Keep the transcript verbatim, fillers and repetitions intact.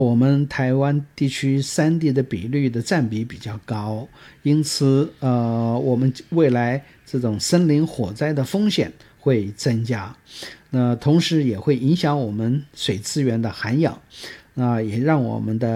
我们台湾地区山地的比率的占比比较高，因此呃，我们未来这种森林火灾的风险会增加，那同时也会影响我们水资源的涵养，那也让我们的